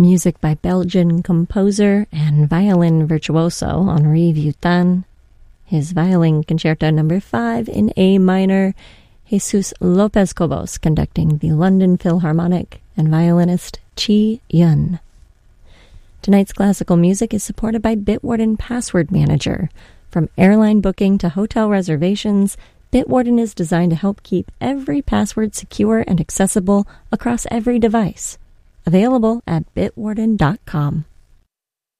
Music by Belgian composer and violin virtuoso Henri Vuitton. His violin concerto number 5 in A minor. Jesus Lopez Cobos conducting the London Philharmonic, and violinist Chi Yun. Tonight's classical music is supported by Bitwarden Password Manager. From airline booking to hotel reservations, Bitwarden is designed to help keep every password secure and accessible across every device. Available at bitwarden.com.